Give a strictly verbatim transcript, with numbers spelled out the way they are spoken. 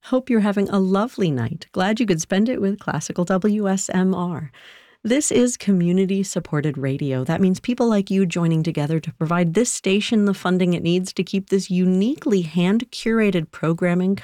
Hope you're having a lovely night. Glad you could spend it with Classical W S M R. This is community-supported radio. That means people like you joining together to provide this station the funding it needs to keep this uniquely hand-curated programming